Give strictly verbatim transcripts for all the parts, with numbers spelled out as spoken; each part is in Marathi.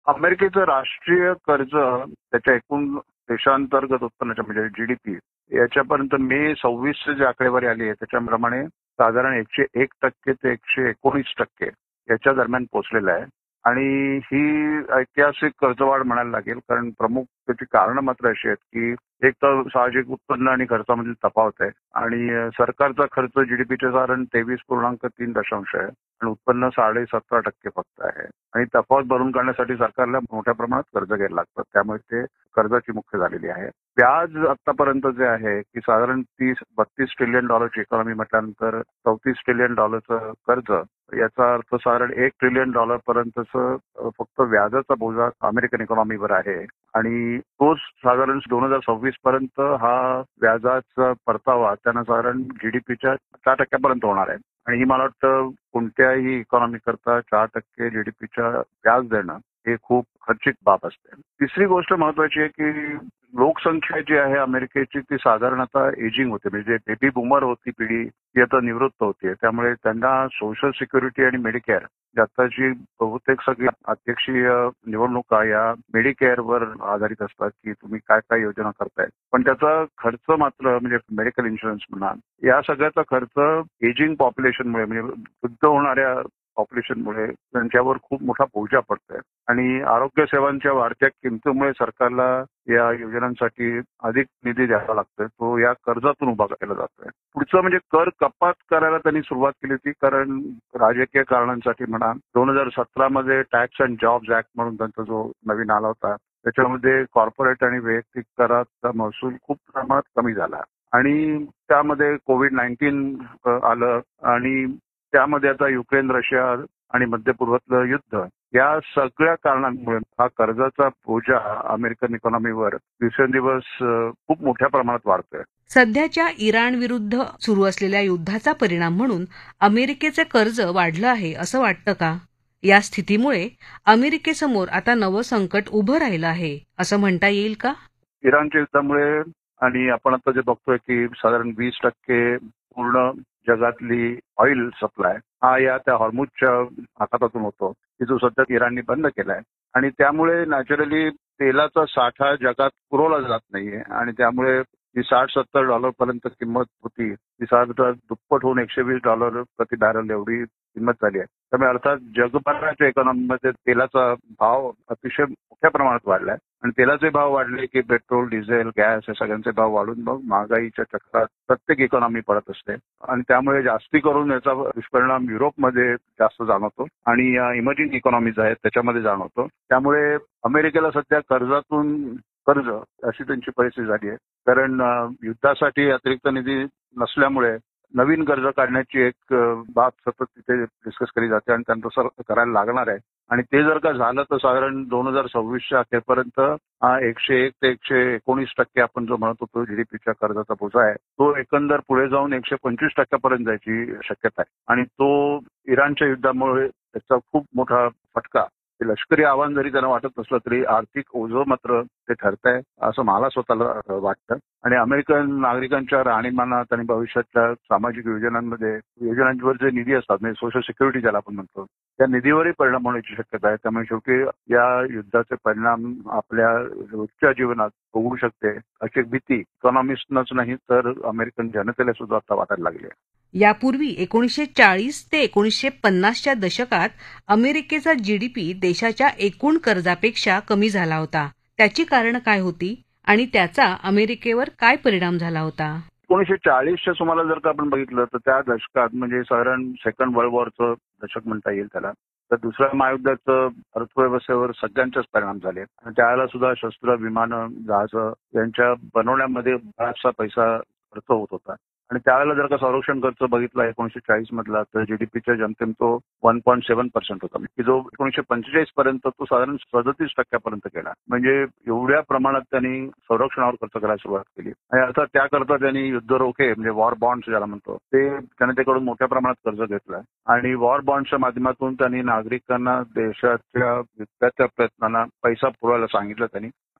अमेरिकेचं राष्ट्रीय कर्ज त्याच्या एकूण देशांतर्गत उत्पन्नाच्या म्हणजे जीडीपी याच्यापर्यंत मे सव्वीस जी आकडेवारी आली आहे त्याच्याप्रमाणे साधारण एकशे एक टक्के ते एकशे एकोणीस टक्के याच्या दरम्यान पोहोचलेलं आहे. आणि ही ऐतिहासिक कर्जवाढ म्हणायला लागेल, कारण प्रमुख त्याची कारणं मात्र अशी आहेत की एक तर साहजिक उत्पन्न आणि खर्चामधील तफावत आहे आणि सरकारचा खर्च जीडीपीचे साधारण तेवीस पूर्णांक तीन दशांश आहे आणि उत्पन्न साडे सतरा टक्के फक्त आहे आणि तफावत भरून काढण्यासाठी सरकारला मोठ्या प्रमाणात कर्ज घ्यायला लागतं, त्यामुळे ते कर्जाची मुख्य झालेली आहे. व्याज आतापर्यंत जे आहे की साधारण तीस बत्तीस ट्रिलियन डॉलरची इकॉनॉमी म्हटल्यानंतर चौतीस ट्रिलियन डॉलरचं कर्ज, याचा अर्थ साधारण एक ट्रिलियन डॉलर पर्यंतचं फक्त व्याजाचा बोजा अमेरिकन इकॉनॉमीवर आहे आणि तोच साधारण दोन हजार सव्वीस पर्यंत हा व्याजाचा परतावा त्यांना साधारण जीडीपीच्या चार टक्क्यापर्यंत होणार आहे आणि ही मला वाटतं कोणत्याही इकॉनॉमी करता चार टक्के जीडीपीच्या व्याज देणं हे खूप खर्चिक बाब असते. तिसरी गोष्ट महत्वाची आहे की लोकसंख्या जी आहे अमेरिकेची ती साधारण आता एजिंग होते, म्हणजे बेबी बुमर होती पिढी ती आता निवृत्त होते, त्यामुळे त्यांना सोशल सिक्युरिटी आणि मेडिकेअर आताची बहुतेक सगळी अध्यक्षीय निवडणुका या मेडिकेअरवर आधारित असतात की तुम्ही काय काय योजना करताय, पण त्याचा खर्च मात्र म्हणजे मेडिकल इन्शुरन्स म्हणा या सगळ्याचा खर्च एजिंग पॉप्युलेशनमुळे म्हणजे वृद्ध होणाऱ्या पॉप्युलेशनमुळे त्यांच्यावर खूप मोठा बोजा पडतोय आणि आरोग्य सेवांच्या वाढत्या किमतीमुळे सरकारला या योजनांसाठी अधिक निधी द्यावा लागतोय, तो या कर्जातून उभा केला जातोय. पुढचं म्हणजे कर कपात करायला त्यांनी सुरुवात केली होती, कारण राजकीय कारणांसाठी म्हणा दोन हजार सतरा मध्ये टॅक्स अँड जॉब्स ऍक्ट म्हणून त्यांचा जो नवीन आला होता त्याच्यामध्ये कॉर्पोरेट आणि वैयक्तिक कराचा महसूल खूप प्रमाणात कमी झाला आणि त्यामध्ये कोविड नाईन्टीन आलं आणि त्यामध्ये आता युक्रेन रशिया आणि मध्य पूर्वातलं युद्ध या सगळ्या कारणांमुळे हा कर्जाचा बोजा अमेरिकन इकॉनॉमीवर दिवसेंदिवस खूप मोठ्या प्रमाणात वाढतोय. सध्याच्या इराण विरुद्ध सुरू असलेल्या युद्धाचा परिणाम म्हणून अमेरिकेचे कर्ज वाढलं आहे असं वाटतं का? या स्थितीमुळे अमेरिकेसमोर आता नवं संकट उभं राहिलं आहे असं म्हणता येईल का? इराणच्या युद्धामुळे आणि आपण आता जे बघतोय की साधारण वीस टक्के पूर्ण जगातली ऑइल सप्लाय हा या त्या हॉर्मुजच्या आखातातून होतो की जो सध्या इराणने बंद केलाय आणि त्यामुळे नॅचरली तेलाचा साठा जगात पुरवला जात नाहीये आणि त्यामुळे जी साठ सत्तर डॉलर पर्यंत किंमत होती ती साधारण दुप्पट होऊन एकशे वीस डॉलर प्रति बॅरल एवढी किंमत झाली आहे. त्यामुळे अर्थात जगभराच्या इकॉनॉमीमध्ये तेलाचा भाव अतिशय मोठ्या प्रमाणात वाढलाय आणि तेलाचे भाव वाढले की पेट्रोल डिझेल गॅस या सगळ्यांचे भाव वाढून मग महागाईच्या चक्रात प्रत्येक इकॉनॉमी पडत असते आणि त्यामुळे जास्ती करून याचा दुष्परिणाम युरोपमध्ये जास्त जाणवतो आणि इमर्जिंग इकॉनॉमीज आहेत त्याच्यामध्ये जाणवतो. त्यामुळे अमेरिकेला सध्या कर्जातून कर्ज अशी त्यांची परिस्थिती झाली आहे, कारण युद्धासाठी अतिरिक्त निधी नसल्यामुळे नवीन कर्ज काढण्याची एक बाब सतत तिथे डिस्कस केली जाते आणि त्यांना तसं करायला लागणार आहे आणि ते जर का झालं तर साधारण दोन हजार सव्वीसच्या अखेरपर्यंत हा एकशे एक ते एकशे एकोणीस टक्के आपण जो म्हणत होतो जीडीपीच्या कर्जाचा बोजा आहे तो एकंदर पुढे जाऊन एकशे पंचवीस टक्क्यापर्यंत जायची शक्यता आहे आणि तो इराणच्या युद्धामुळे त्याचा खूप मोठा फटका, लष्करी आव्हान जरी त्यांना वाटत नसलं तरी आर्थिक ओझं मात्र ते ठरत आहे असं मला स्वतःला वाटतं आणि अमेरिकन नागरिकांच्या राहणीमानात आणि भविष्याच्या सामाजिक योजनांमध्ये योजनांवर जे निधी असतात म्हणजे सोशल सिक्युरिटी ज्याला आपण म्हणतो त्या निधीवरही परिणाम होण्याची शक्यता आहे. त्यामुळे शेवटी या युद्धाचे परिणाम आपल्या रोजच्या जीवनात होऊ शकते अशी एक भीती इकॉनॉमिस्टनच नाही तर अमेरिकन जनतेला सुद्धा आता वाटायला लागली आहे. यापूर्वी एकोणीसशे चाळीस ते एकोणीसशे पन्नासच्या दशकात अमेरिकेचा जीडीपी देशाच्या एकूण कर्जापेक्षा कमी झाला होता. त्याची कारणं काय होती आणि त्याचा अमेरिकेवर काय परिणाम झाला होता? एकोणीसशे चाळीसच्या सुमाराला जर का आपण बघितलं तर त्या दशकात म्हणजे साधारण सेकंड वर्ल्ड वॉरचं दशक म्हणता येईल त्याला, तर दुसऱ्या महायुद्धाचं अर्थव्यवस्थेवर सगळ्यांचेच परिणाम झाले आणि त्यावेळेला सुद्धा शस्त्र विमानं जहाजं यांच्या बनवण्यामध्ये बराचसा पैसा खर्च होत होता आणि त्यावेळेला जर का संरक्षण खर्च बघितला एकोणीसशे चाळीस मधला तर जीडीपीच्या जनतेम तो वन पॉईंट सेव्हन पर्सेंट होता की जो एकोणीसशे पंचेचाळीस पर्यंत तो साधारण सदतीस टक्क्यापर्यंत गेला. म्हणजे एवढ्या प्रमाणात त्यांनी संरक्षणावर खर्च करायला सुरुवात केली आणि अर्थात त्याकरता त्यांनी युद्ध रोखे म्हणजे वॉर बॉन्ड्स ज्याला म्हणतो ते जनतेकडून मोठ्या प्रमाणात कर्ज घेतलं आणि वॉर बॉन्डच्या माध्यमातून त्यांनी नागरिकांना देशाच्या युद्धाच्या प्रयत्नांना पैसा पुरवायला सांगितलं त्यांनी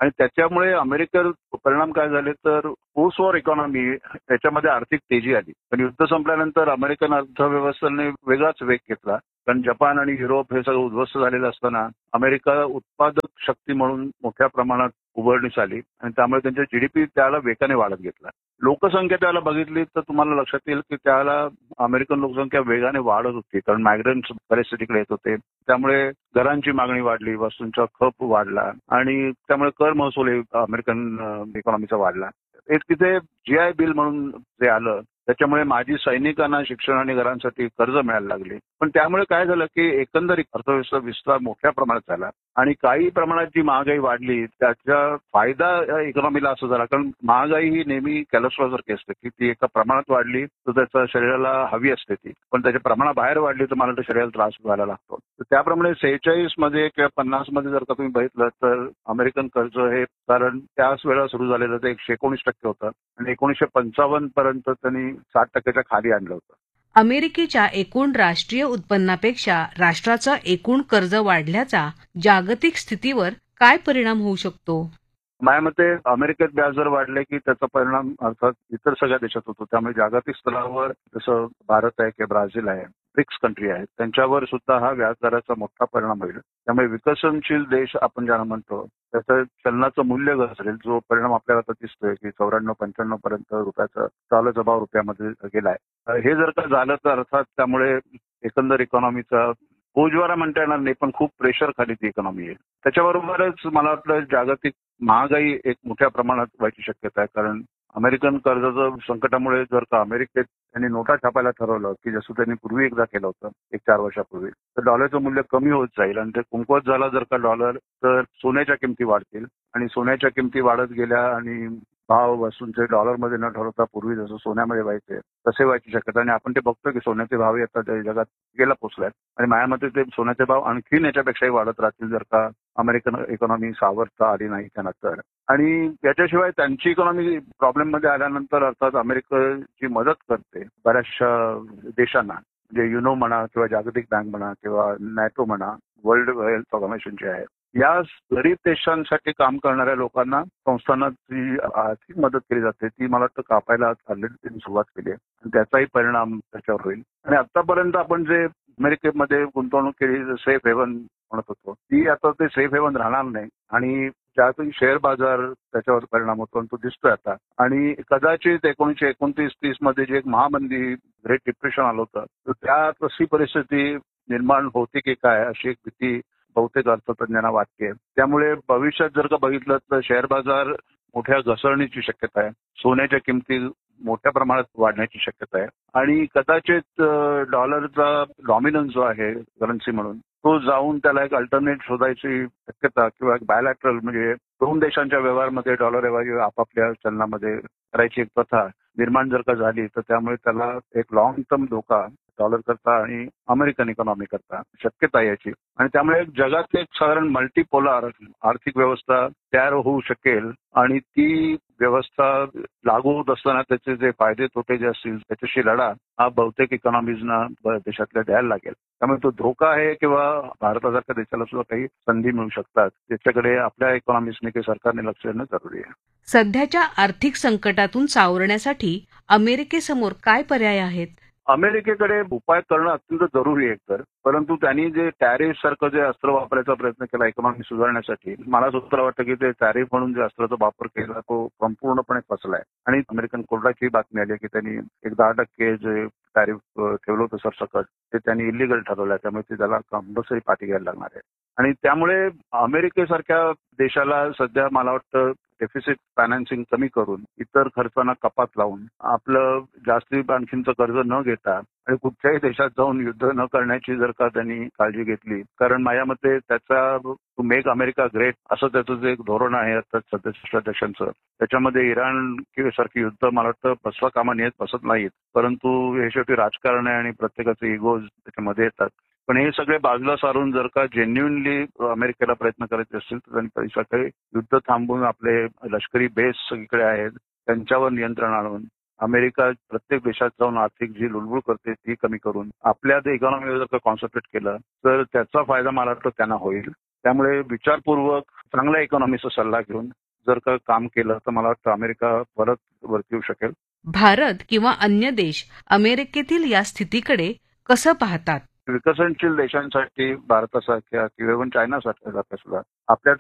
आणि त्याच्यामुळे अमेरिकेवर परिणाम काय झाले तर पोस्ट वॉर इकॉनॉमी त्याच्यामध्ये आर्थिक तेजी आली. पण युद्ध संपल्यानंतर अमेरिकन अर्थव्यवस्थेने वेगळाच वेग घेतला. कारण जपान आणि युरोप हे सगळं उद्ध्वस्त झालेलं असताना अमेरिका उत्पादक शक्ती म्हणून मोठ्या प्रमाणात उभारण्यास आली आणि त्यामुळे त्यांच्या जीडीपी त्याला वेगाने वाढत घेतला. लोकसंख्या त्याला बघितली तर तुम्हाला लक्षात येईल की त्याला अमेरिकन लोकसंख्या वेगाने वाढत होती. कारण मायग्रंट्स बरेचसे तिकडे येत होते. त्यामुळे घरांची मागणी वाढली, वस्तूंचा खप वाढला आणि त्यामुळे कर महसूल अमेरिकन इकॉनॉमीचा वाढला. एक तिथे जी आय बिल म्हणून जे आलं त्याच्यामुळे माजी सैनिकांना शिक्षण आणि घरांसाठी कर्ज मिळायला लागले. पण त्यामुळे काय झालं की एकंदरीत अर्थव्यवस्था विस्तार मोठ्या प्रमाणात झाला आणि काही प्रमाणात जी महागाई वाढली त्याचा फायदा इकॉनॉमीला असं झाला. कारण महागाई ही नेहमी कॅलस्ट्रॉलसारखी असते की ती एका प्रमाणात वाढली तर त्याच्या शरीराला हवी असते ती, पण त्याच्या प्रमाणाबाहेर वाढली तर मला शरीराला त्रास व्हायला लागतो. तर त्याप्रमाणे सेहेचाळीस मध्ये किंवा पन्नास मध्ये जर का तुम्ही बघितलं तर अमेरिकन कर्ज हे कारण त्याच वेळेला सुरू झालेलं ते एकशे एकोणीस टक्के होतं आणि एकोणीसशे पंचावन्न पर्यंत त्यांनी साठ टक्क्याच्या खाली आणलं होतं. अमेरिकेच्या एकूण राष्ट्रीय उत्पन्नापेक्षा राष्ट्राचं एकूण कर्ज वाढल्याचा जागतिक स्थितीवर काय परिणाम होऊ शकतो? माझ्या मते अमेरिकेत व्याजदर वाढले की त्याचा परिणाम अर्थात इतर सगळ्या देशात होतो. त्यामुळे जागतिक स्तरावर जसं भारत आहे किंवा ब्राझील आहे, ब्रिक्स कंट्री आहेत, त्यांच्यावर सुद्धा हा व्याजदराचा मोठा परिणाम होईल. त्यामुळे विकसनशील देश आपण ज्यांना म्हणतो त्याचं चलनाचं मूल्य घसरेल, जो परिणाम आपल्याला आता दिसतोय की चौऱ्याण्णव पंच्याण्णव पर्यंत रुपयाचा डॉलरचा भाव रुपयामध्ये गेलाय. हे जर का झालं तर अर्थात त्यामुळे एकंदर इकॉनॉमीचा बोजवारा म्हणता येणार नाही, पण खूप प्रेशर खाली ती इकॉनॉमी आहे. त्याच्याबरोबरच मला वाटतं जागतिक महागाई एक मोठ्या प्रमाणात व्हायची शक्यता आहे. कारण अमेरिकन कर्जाचं संकटामुळे जर का अमेरिकेत त्यांनी नोटा छापायला ठरवलं की जसं त्यांनी पूर्वी एकदा केलं होतं एक चार वर्षापूर्वी, तर डॉलरचं मूल्य कमी होत जाईल आणि ते कमकुवत झाला जर का डॉलर तर सोन्याच्या किमती वाढतील आणि सोन्याच्या किमती वाढत गेल्या आणि भाव वस्तूंचे डॉलरमध्ये न ठरवता पूर्वी जसं सोन्यामध्ये व्हायचे तसे व्हायची शक्यता. आणि आपण ते बघतो की सोन्याचे भाव आता जगात गेला पोचल्यात आणि माझ्या मते ते सोन्याचे भाव आणखीन याच्यापेक्षाही वाढत राहतील जर का अमेरिकन इकॉनॉमी सावरता आली नाही त्यानंतर. आणि याच्याशिवाय त्यांची इकॉनॉमी प्रॉब्लेम मध्ये आल्यानंतर अर्थात अमेरिकेची मदत करते बऱ्याचशा देशांना, म्हणजे युनो म्हणा किंवा जागतिक बँक म्हणा किंवा नॅटो म्हणा, वर्ल्ड हेल्थ ऑर्गनायझेशन जे आहे, या गरीब देशांसाठी काम करणाऱ्या लोकांना संस्थांना जी आर्थिक मदत केली जाते ती मला वाटतं कापायला ऑलरेडी त्यांनी सुरुवात केली आहे आणि त्याचाही परिणाम त्याच्यावर होईल. आणि आतापर्यंत आपण जे अमेरिकेमध्ये गुंतवणूक केली सेफ हेवन म्हणत होतो, ती आता ते सेफ हेवन राहणार नाही आणि ज्यातून शेअर बाजार त्याच्यावर परिणाम होतो आणि तो दिसतोय आता. आणि कदाचित एकोणीसशे एकोणतीस तीस मध्ये जे एक महामंदी ग्रेट डिप्रेशन आलं होतं तर त्या तशी परिस्थिती निर्माण होते की काय अशी एक भीती बहुतेक अर्थतज्ञांना वाटते. त्यामुळे भविष्यात जर का बघितलं तर शेअर बाजार मोठ्या घसरण्याची शक्यता आहे, सोन्याच्या किमती मोठ्या प्रमाणात वाढण्याची शक्यता आहे आणि कदाचित डॉलरचा डॉमिनन्स जो आहे करन्सी म्हणून तो जाऊन त्याला एक अल्टरनेट शोधायची शक्यता किंवा एक बायलॅटरल म्हणजे दोन देशांच्या व्यवहारामध्ये डॉलर ऐवजी आपापल्या चलनामध्ये करायची एक प्रथा निर्माण जर का झाली तर त्यामुळे त्याला एक लॉंग टर्म धोका डॉलर करता आणि अमेरिकन इकॉनॉमी करता शक्यता आहे याची. आणि त्यामुळे जगात एक साधारण मल्टीपोलार आर्थिक व्यवस्था तयार होऊ शकेल आणि ती व्यवस्था लागू होत असताना त्याचे जे फायदे तोटे जे असतील त्याच्याशी लढा हा बहुतेक इकॉनॉमीजना देशातल्या द्यायला लागेल. त्यामुळे तो धोका आहे किंवा भारतासारख्या देशाला सुद्धा काही संधी मिळू शकतात, त्याच्याकडे आपल्या इकॉनॉमिस्टने काही सरकारने लक्ष देणं जरुरी आहे. सध्याच्या आर्थिक संकटातून सावरण्यासाठी अमेरिकेसमोर काय पर्याय आहेत? अमेरिकेकडे उपाय करणं अत्यंत जरुरी आहे तर, परंतु त्यांनी जे टॅरिफ सारखं जे अस्त्र वापरायचा प्रयत्न केला इकॉनॉमी सुधारण्यासाठी, मला सुद्धा वाटतं की ते टॅरिफ म्हणून जे अस्त्राचा वापर केला तो संपूर्णपणे फसलाय. आणि अमेरिकन कोर्टाची बातमी आली की त्यांनी एक दहा टक्के जे टॅरिफ ठेवलं होतं सरसकट ते त्यांनी इलिगल ठरवलं, त्यामुळे ते त्याला कंपल्सरी पाठी घ्यायला लागणार आहे. आणि त्यामुळे अमेरिकेसारख्या देशाला सध्या मला वाटतं डेफिसिट फायनान्सिंग कमी करून इतर खर्चांना कपात लावून आपलं जास्ती आणखीनचं कर्ज न घेता आणि कुठच्याही देशात जाऊन युद्ध न करण्याची जर का त्यांनी काळजी घेतली, कारण माझ्या मते त्याचा टू मेक अमेरिका ग्रेट असं त्याचं जे एक धोरण आहे आता सदस्य देशांचं, त्याच्यामध्ये इराण सारखी युद्ध मला वाटतं बसवा कामा येत बसत नाहीत, परंतु हे शेवटी राजकारण आहे आणि प्रत्येकाचे इगोज त्याच्यामध्ये येतात. पण हे सगळे बाजूला सारून जर का जेन्युनली अमेरिकेला प्रयत्न करायचे असतील तर त्यांनी पैशाकडे युद्ध थांबवून आपले लष्करी बेस सगळीकडे आहेत त्यांच्यावर नियंत्रण आणून अमेरिका प्रत्येक देशात जाऊन आर्थिक जी लुडबुड करते ती कमी करून आपल्या इकॉनॉमीवर जर का कॉन्सन्ट्रेट केलं तर त्याचा फायदा मला वाटतं त्यांना होईल. त्यामुळे विचारपूर्वक चांगल्या इकॉनॉमीचा सल्ला घेऊन जर का काम केलं तर मला वाटतं अमेरिका परत वरती येऊ शकेल. भारत किंवा अन्य देश अमेरिकेतील या स्थितीकडे कसं पाहतात? विकसनशील देशांसाठी भारतासारख्या किंवा चायनासारख्या सुद्धा आपल्या